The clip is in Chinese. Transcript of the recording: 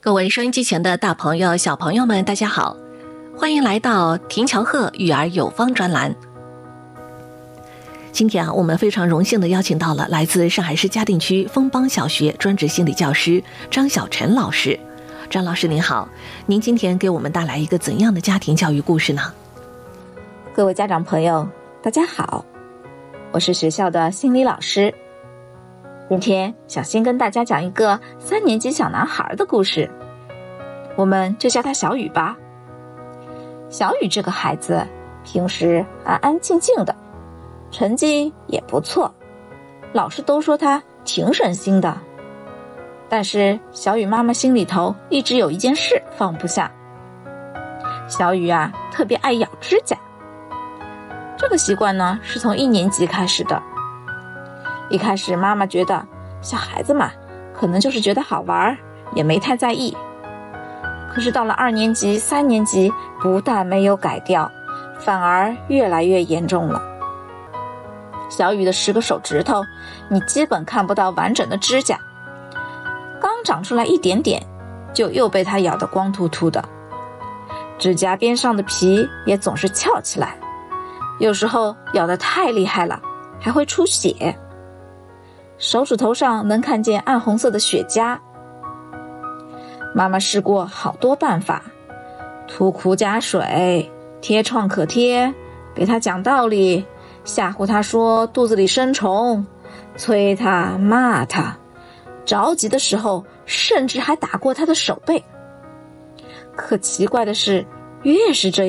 各位收音机前的大朋友小朋友们大家好，欢迎来到田乔鹤育儿有方专栏。今天我们非常荣幸地邀请到了来自上海市嘉定区枫邦小学专职心理教师张晓晨老师。张老师您好，您今天给我们带来一个怎样的家庭教育故事呢？ 各位家长朋友大家好，我是学校的心理老师。今天想先跟大家讲一个3年级小男孩的故事，我们就叫他小雨吧。小雨这个孩子平时安安静静的，成绩也不错，老师都说他挺省心的。但是小雨妈妈心里头一直有一件事放不下。小雨特别爱咬指甲，这个习惯呢是从1年级开始的。一开始妈妈觉得小孩子嘛，可能就是觉得好玩，也没太在意。可是到了2年级、3年级，不但没有改掉，反而越来越严重了。小雨的10个手指头，你基本看不到完整的指甲，刚长出来一点点，就又被它咬得光秃秃的。指甲边上的皮也总是翘起来，有时候咬得太厉害了，还会出血。手指头上能看见暗红色的血痂。妈妈试过好多办法，涂苦甲水，贴创可贴，给他讲道理，吓唬他说肚子里生虫，催他骂他，着急的时候甚至还打过他的手背。可奇怪的是，越是这样